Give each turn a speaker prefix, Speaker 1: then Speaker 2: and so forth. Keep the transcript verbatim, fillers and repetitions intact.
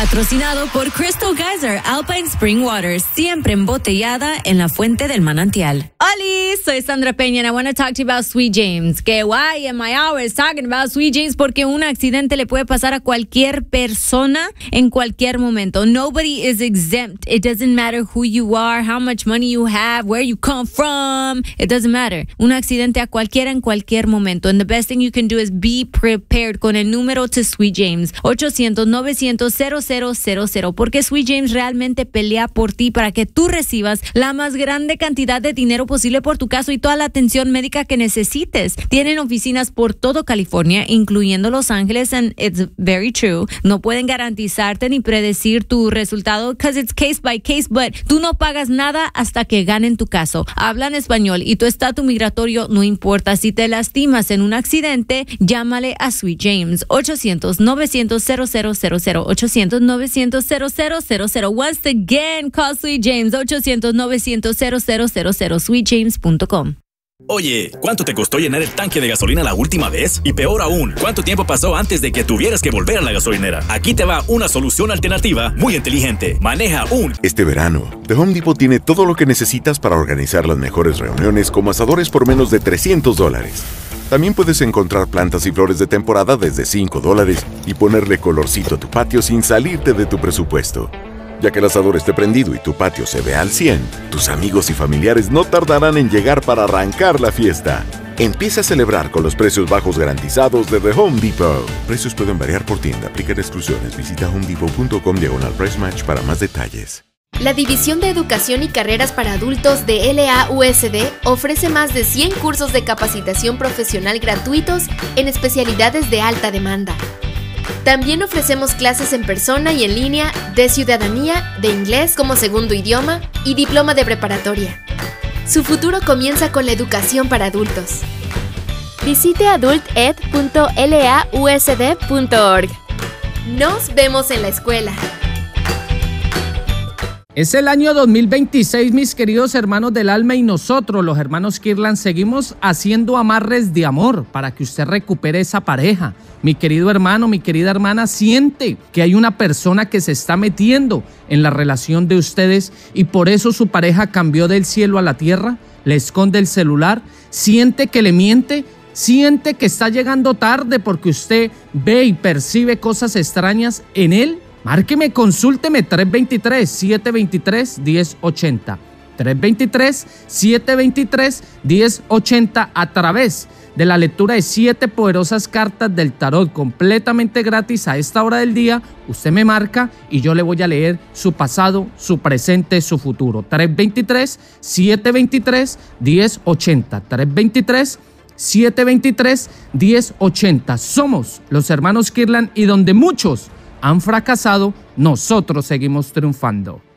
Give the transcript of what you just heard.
Speaker 1: Patrocinado por Crystal Geyser Alpine Spring Water, siempre embotellada en la fuente del manantial. Hola, soy Sandra Peña and I want to talk to you about Sweet James. Que why am I always talking about Sweet James? Porque un accidente le puede pasar a cualquier persona en cualquier momento. Nobody is exempt. It doesn't matter who you are, how much money you have, where you come from. It doesn't matter. Un accidente a cualquiera en cualquier momento. And the best thing you can do is be prepared con el número to Sweet James. eight hundred, nine hundred, zero zero zero zero. Porque Sweet James realmente pelea por ti para que tú recibas la más grande cantidad de dinero posible por tu caso y toda la atención médica que necesites. Tienen oficinas por todo California, incluyendo Los Ángeles, and it's very true. No pueden garantizarte ni predecir tu resultado because it's case by case, but tú no pagas nada hasta que ganen tu caso. Hablan español y tu estatus migratorio no importa. Si te lastimas en un accidente, llámale a Sweet James. eight hundred, nine hundred, zero zero zero zero. eight hundred, nine hundred, zero zero zero zero. Once again, call Sweet James. eight hundred, nine hundred, zero zero zero zero. sweet james punto com.
Speaker 2: Oye, ¿cuánto te costó llenar el tanque de gasolina la última vez? Y peor aún, ¿cuánto tiempo pasó antes de que tuvieras que volver a la gasolinera? Aquí te va una solución alternativa muy inteligente. Maneja un...
Speaker 3: Este verano, The Home Depot tiene todo lo que necesitas para organizar las mejores reuniones como asadores por menos de trescientos dólares. También puedes encontrar plantas y flores de temporada desde cinco dólares y ponerle colorcito a tu patio sin salirte de tu presupuesto. Ya que el asador esté prendido y tu patio se vea al cien, tus amigos y familiares no tardarán en llegar para arrancar la fiesta. Empieza a celebrar con los precios bajos garantizados de The Home Depot. Precios pueden variar por tienda, aplican exclusiones. Visita homedepot punto com diagonal price match para más detalles.
Speaker 4: La División de Educación y Carreras para Adultos de L A U S D ofrece más de cien cursos de capacitación profesional gratuitos en especialidades de alta demanda. También ofrecemos clases en persona y en línea de ciudadanía, de inglés como segundo idioma y diploma de preparatoria. Su futuro comienza con la educación para adultos. Visite adult ed punto l a u s d punto org. Nos vemos en la escuela.
Speaker 5: Es el año dos mil veintiséis, mis queridos hermanos del alma, y nosotros, los hermanos Kirlan, seguimos haciendo amarres de amor para que usted recupere esa pareja. Mi querido hermano, mi querida hermana, siente que hay una persona que se está metiendo en la relación de ustedes y por eso su pareja cambió del cielo a la tierra, le esconde el celular, siente que le miente, siente que está llegando tarde porque usted ve y percibe cosas extrañas en él. Márqueme, consúlteme tres dos tres, siete dos tres, uno cero ocho cero. tres dos tres, siete dos tres, uno cero ocho cero a través de la lectura de siete poderosas cartas del tarot completamente gratis a esta hora del día. Usted me marca y yo le voy a leer su pasado, su presente, su futuro. tres dos tres, siete dos tres, uno cero ocho cero. tres dos tres, siete dos tres, uno cero ocho cero. Somos los hermanos Kirlan y donde muchos han fracasado, nosotros seguimos triunfando.